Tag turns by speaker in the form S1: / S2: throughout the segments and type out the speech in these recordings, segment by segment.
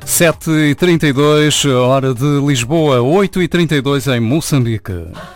S1: 7h32, hora de Lisboa, 8h32 em Moçambique.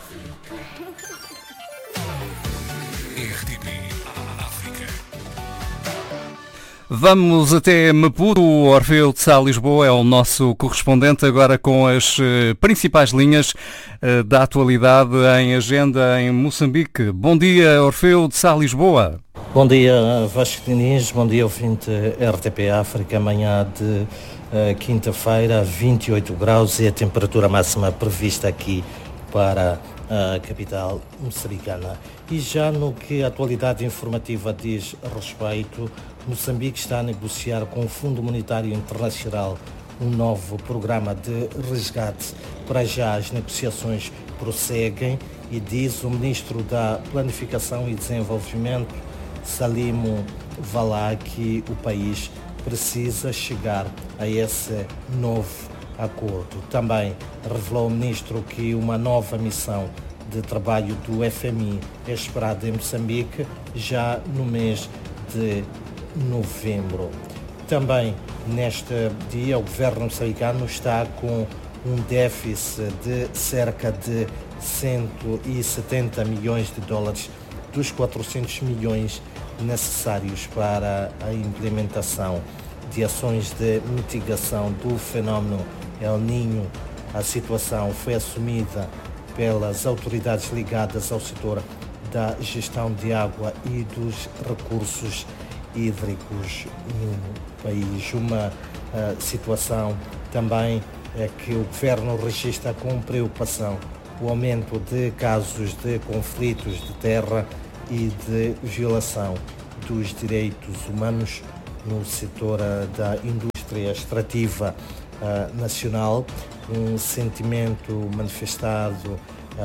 S1: Vamos até Maputo. O Orfeu de Sá Lisboa é o nosso correspondente, agora com as principais linhas da atualidade em agenda em Moçambique. Bom dia, Orfeu de Sá Lisboa.
S2: Bom dia, Vasco Diniz, bom dia, ouvinte RTP África. Amanhã de quinta-feira, 28 graus e a temperatura máxima prevista aqui para a capital moçambicana. E já no que a atualidade informativa diz respeito, Moçambique está a negociar com o Fundo Monetário Internacional um novo programa de resgate. Para já as negociações prosseguem e diz o Ministro da Planificação e Desenvolvimento, Salimo Valá, que o país precisa chegar a esse novo acordo. Também revelou o Ministro que uma nova missão de trabalho do FMI é esperada em Moçambique já no mês de novembro. Também neste dia o governo moçambicano está com um déficit de cerca de 170 milhões de dólares dos 400 milhões necessários para a implementação de ações de mitigação do fenómeno El Niño. A situação foi assumida pelas autoridades ligadas ao setor da gestão de água e dos recursos hídricos no país. Uma situação também é que o governo registra com preocupação o aumento de casos de conflitos de terra e de violação dos direitos humanos no setor da indústria extrativa nacional, um sentimento manifestado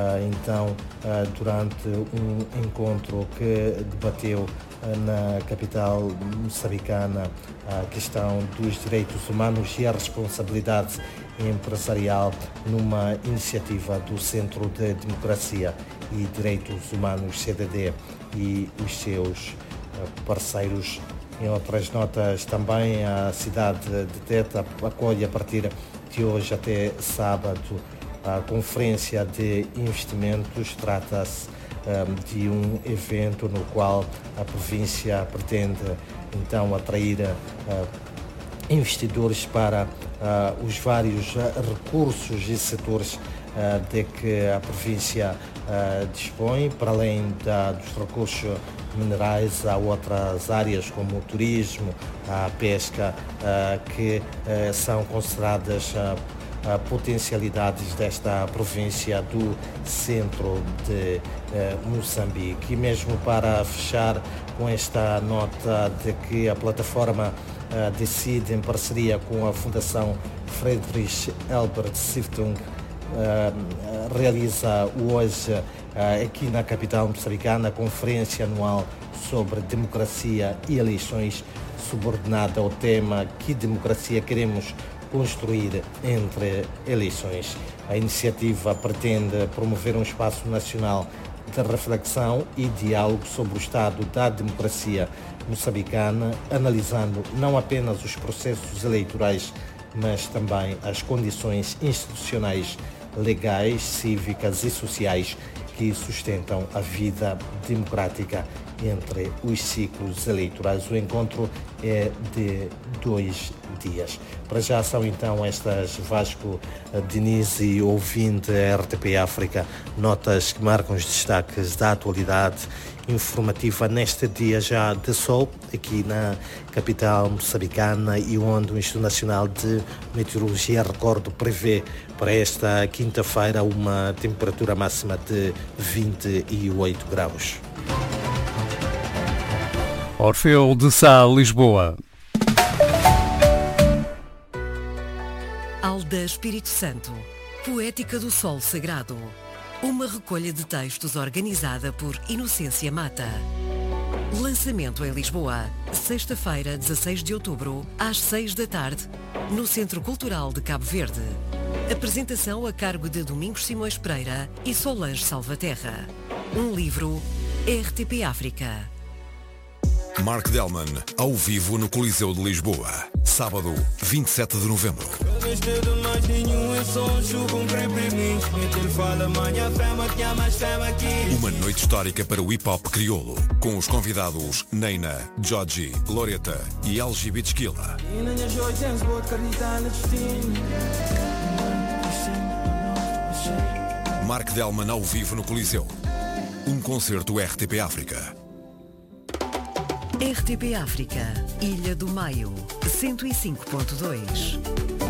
S2: durante um encontro que debateu na capital moçambicana a questão dos direitos humanos e a responsabilidade empresarial numa iniciativa do Centro de Democracia e Direitos Humanos, CDD, e os seus parceiros. Em outras notas também, a cidade de Teta acolhe a partir de hoje até sábado a Conferência de Investimentos. Trata-se de um evento no qual a província pretende então atrair investidores para os vários recursos e setores de que a província dispõe. Para além dos recursos minerais, há outras áreas como o turismo, a pesca, que são consideradas potencialidades desta província do centro de Moçambique. E mesmo para fechar com esta nota de que a plataforma decide, em parceria com a Fundação Friedrich Ebert Stiftung, realiza hoje aqui na capital moçambicana a conferência anual sobre democracia e eleições, subordinada ao tema "Que democracia queremos construir entre eleições?". A iniciativa pretende promover um espaço nacional de reflexão e diálogo sobre o estado da democracia moçambicana, analisando não apenas os processos eleitorais, mas também as condições institucionais, legais, cívicas e sociais que sustentam a vida democrática entre os ciclos eleitorais. O encontro é de 2 dias. Para já são então estas, Vasco Diniz e ouvinte RTP África, notas que marcam os destaques da atualidade informativa neste dia já de sol aqui na capital moçambicana, e onde o Instituto Nacional de Meteorologia, recordo, prevê para esta quinta-feira uma temperatura máxima de 28 graus.
S1: Orfeu de Sá, Lisboa.
S3: Alda Espírito Santo, Poética do Sol Sagrado. Uma recolha de textos organizada por Inocência Mata. Lançamento em Lisboa, sexta-feira, 16 de outubro, às 6 da tarde, no Centro Cultural de Cabo Verde. Apresentação a cargo de Domingos Simões Pereira e Solange Salvaterra. Um livro, RTP África.
S4: Mark Delman, ao vivo no Coliseu de Lisboa. Sábado, 27 de novembro. Uma noite histórica para o hip-hop crioulo, com os convidados Neina, Joji, Loreta e LG Bitskilla. Mark Delman ao vivo no Coliseu. Um concerto RTP África.
S3: RTP África, Ilha do Maio, 105.2.